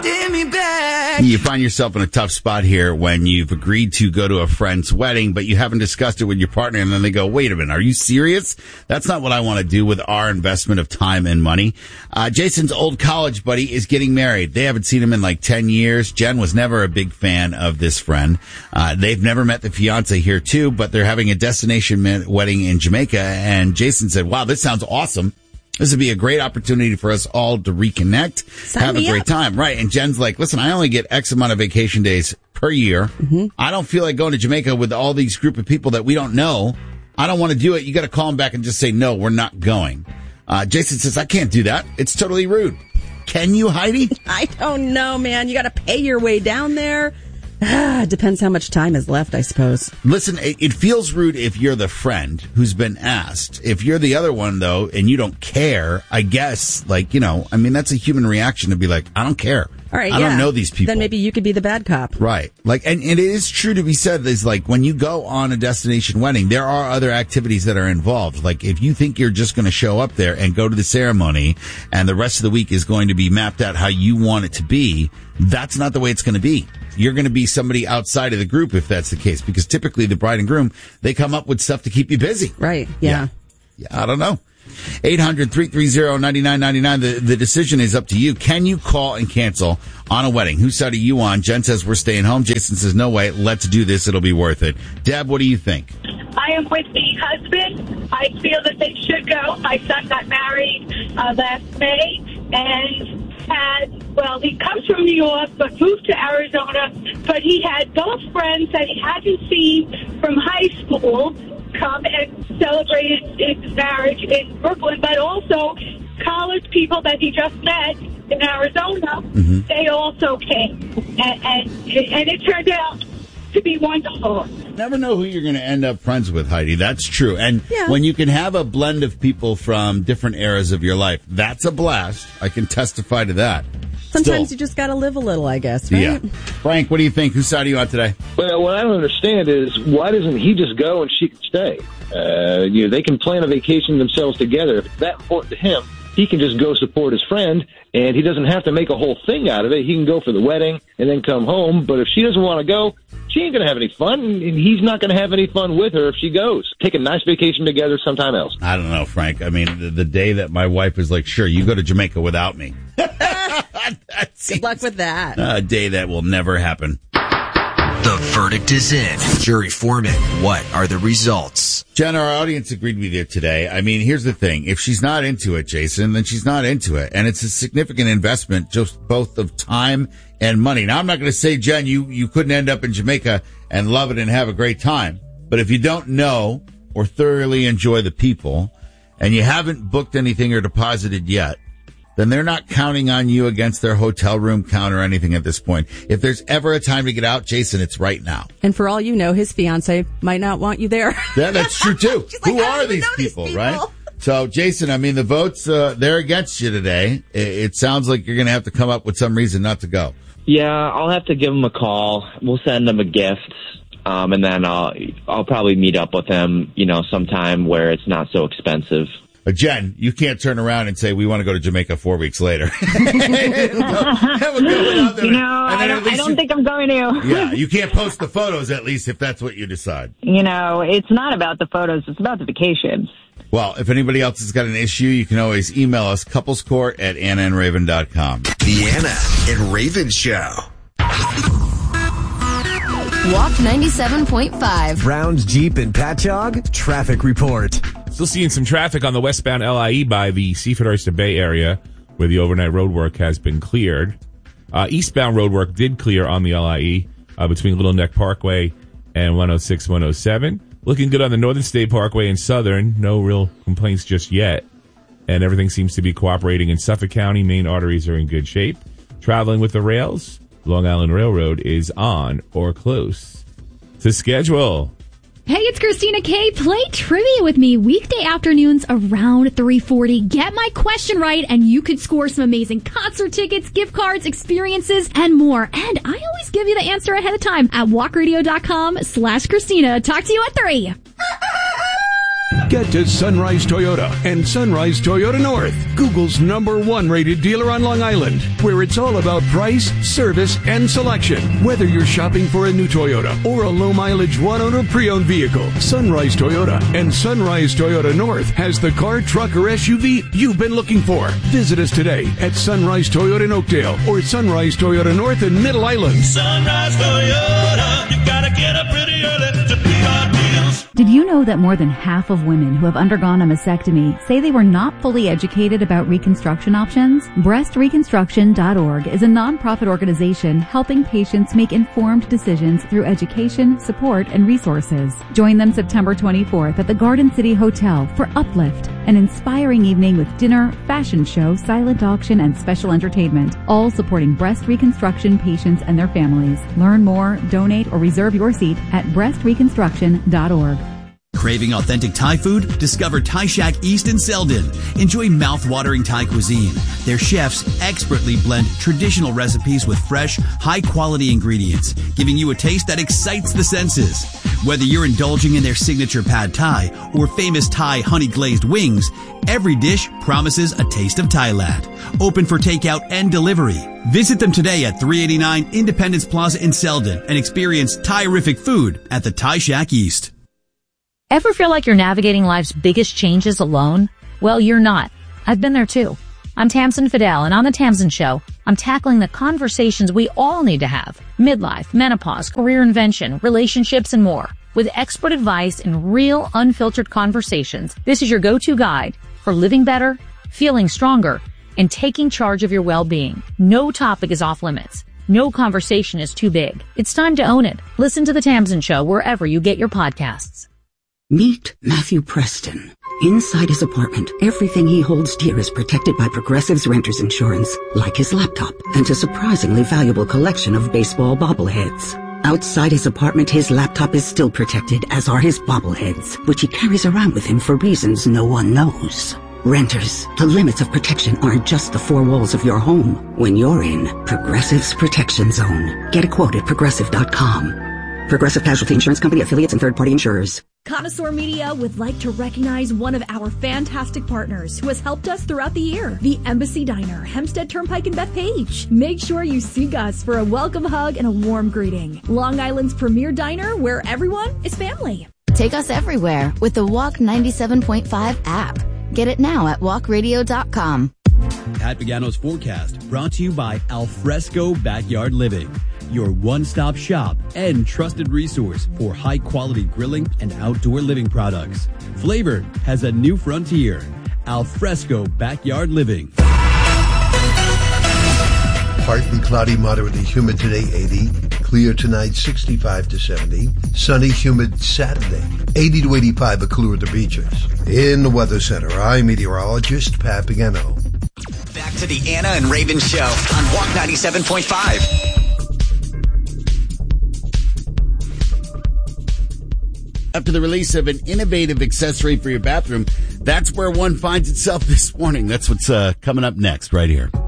holding me back. You find yourself in a tough spot here when you've agreed to go to a friend's wedding, but you haven't discussed it with your partner, and then they go, wait a minute, are you serious? That's not what I want to do with our investment of time and money. Jason's old college buddy is getting married. They haven't seen him in like 10 years. Jen was never a big fan of this friend. They've never met the fiance here too, but they're having a destination wedding in Jamaica, and Jason said, wow, this sounds awesome. This would be a great opportunity for us all to reconnect, have a great time. Right. And Jen's like, listen, I only get X amount of vacation days per year. Mm-hmm. I don't feel like going to Jamaica with all these group of people that we don't know. I don't want to do it. You got to call them back and just say, no, we're not going. Jason says, I can't do that. It's totally rude. Can you, Heidi? I don't know, man. You got to pay your way down there. Depends how much time is left, I suppose. Listen, it feels rude if you're the friend who's been asked. If you're the other one, though, and you don't care, I guess, like, that's a human reaction to be like, I don't care. All right, I don't know these people. Then maybe you could be the bad cop. Right. Like, and it is true to be said, is like, when you go on a destination wedding, there are other activities that are involved. Like, if you think you're just going to show up there and go to the ceremony and the rest of the week is going to be mapped out how you want it to be, that's not the way it's going to be. You're going to be somebody outside of the group if that's the case, because typically the bride and groom, they come up with stuff to keep you busy. Right. Yeah. I don't know. 800-330-9999. The decision is up to you. Can you call and cancel on a wedding? Whose side are you on? Jen says we're staying home. Jason says no way. Let's do this. It'll be worth it. Deb, what do you think? I am with the husband. I feel that they should go. My son got married last May and he comes from New York but moved to Arizona. But he had both friends that he hadn't seen from high school come and celebrate his marriage in Brooklyn, but also college people that he just met in Arizona. Mm-hmm. They also came, and it turned out to be wonderful. Never know who you're going to end up friends with, Heidi. That's true. And when you can have a blend of people from different eras of your life, that's a blast. I can testify to that. Sometimes you just got to live a little, I guess, right? Yeah. Frank, what do you think? Whose side are you on today? Well, what I don't understand is why doesn't he just go and she can stay? They can plan a vacation themselves together. If it's that important to him, he can just go support his friend, and he doesn't have to make a whole thing out of it. He can go for the wedding and then come home. But if she doesn't want to go, she ain't going to have any fun, and he's not going to have any fun with her if she goes. Take a nice vacation together sometime else. I don't know, Frank. I mean, the day that my wife is like, sure, you go to Jamaica without me. Good luck with that. A day that will never happen. The verdict is in. Jury foreman, what are the results? Jen, our audience agreed with you today. I mean, here's the thing. If she's not into it, Jason, then she's not into it. And it's a significant investment, just both of time and money. Now, I'm not going to say, Jen, you couldn't end up in Jamaica and love it and have a great time. But if you don't know or thoroughly enjoy the people and you haven't booked anything or deposited yet, then they're not counting on you against their hotel room count or anything at this point. If there's ever a time to get out, Jason, it's right now. And for all you know, his fiance might not want you there. Yeah, that's true, too. Who are these people, right? So, Jason, I mean, the votes, they're against you today. It sounds like you're going to have to come up with some reason not to go. Yeah, I'll have to give him a call. We'll send him a gift. And then I'll probably meet up with him, sometime where it's not so expensive. Jen, you can't turn around and say, we want to go to Jamaica 4 weeks later. I don't think I'm going to. Yeah, you can't post the photos, at least, if that's what you decide. It's not about the photos. It's about the vacation. Well, if anybody else has got an issue, you can always email us, couplescourt@AnnaandRaven.com. The Anna and Raven Show. Walk 97.5. Browns, Jeep, and Patchogue. Traffic report. Still seeing some traffic on the westbound LIE by the Seaford Oyster Bay area where the overnight road work has been cleared. Eastbound road work did clear on the LIE between Little Neck Parkway and 106, 107. Looking good on the Northern State Parkway and Southern. No real complaints just yet. And everything seems to be cooperating in Suffolk County. Main arteries are in good shape. Traveling with the rails, Long Island Railroad is on or close to schedule. Hey, it's Christina K. Play trivia with me weekday afternoons around 3:40. Get my question right, and you could score some amazing concert tickets, gift cards, experiences, and more. And I always give you the answer ahead of time at walkradio.com/Christina. Talk to you at 3. Get to Sunrise Toyota and Sunrise Toyota North, Google's #1 rated dealer on Long Island, where it's all about price, service, and selection. Whether you're shopping for a new Toyota or a low-mileage one-owner pre-owned vehicle, Sunrise Toyota and Sunrise Toyota North has the car, truck, or SUV you've been looking for. Visit us today at Sunrise Toyota in Oakdale or Sunrise Toyota North in Middle Island. Sunrise Toyota, you gotta get up pretty early to beat our deals. Did you know that more than half of women who have undergone a mastectomy say they were not fully educated about reconstruction options? BreastReconstruction.org is a nonprofit organization helping patients make informed decisions through education, support, and resources. Join them September 24th at the Garden City Hotel for Uplift, an inspiring evening with dinner, fashion show, silent auction, and special entertainment, all supporting breast reconstruction patients and their families. Learn more, donate, or reserve your seat at BreastReconstruction.org. Craving authentic Thai food? Discover Thai Shack East in Selden. Enjoy mouth-watering Thai cuisine. Their chefs expertly blend traditional recipes with fresh, high-quality ingredients, giving you a taste that excites the senses. Whether you're indulging in their signature pad Thai or famous Thai honey-glazed wings, every dish promises a taste of Thailand. Open for takeout and delivery. Visit them today at 389 Independence Plaza in Selden and experience Thai-rific food at the Thai Shack East. Ever feel like you're navigating life's biggest changes alone? Well, you're not. I've been there too. I'm Tamsin Fidel, and on The Tamsin Show, I'm tackling the conversations we all need to have. Midlife, menopause, career invention, relationships, and more. With expert advice and real, unfiltered conversations, this is your go-to guide for living better, feeling stronger, and taking charge of your well-being. No topic is off limits. No conversation is too big. It's time to own it. Listen to The Tamsin Show wherever you get your podcasts. Meet Matthew Preston. Inside his apartment, everything he holds dear is protected by Progressive's renter's insurance, like his laptop and a surprisingly valuable collection of baseball bobbleheads. Outside his apartment, his laptop is still protected, as are his bobbleheads, which he carries around with him for reasons no one knows. Renters, the limits of protection aren't just the four walls of your home. When you're in Progressive's Protection Zone, get a quote at Progressive.com. Progressive Casualty Insurance Company, affiliates, and third-party insurers. Connoisseur Media would like to recognize one of our fantastic partners who has helped us throughout the year, the Embassy Diner, Hempstead Turnpike and Bethpage. Make sure you seek us for a welcome hug and a warm greeting. Long Island's premier diner where everyone is family. Take us everywhere with the Walk 97.5 app. Get it now at walkradio.com. Pat Pagano's forecast brought to you by Alfresco Backyard Living, your one-stop shop and trusted resource for high-quality grilling and outdoor living products. Flavor has a new frontier. Alfresco Backyard Living. Partly cloudy, moderately humid today, 80. Clear tonight, 65 to 70. Sunny, humid Saturday, 80 to 85, but cooler at the beaches. In the Weather Center, I'm meteorologist Pat Pagano. Back to the Anna and Raven Show on Walk 97.5. After the release of an innovative accessory for your bathroom, that's where one finds itself this morning. That's what's coming up next right here.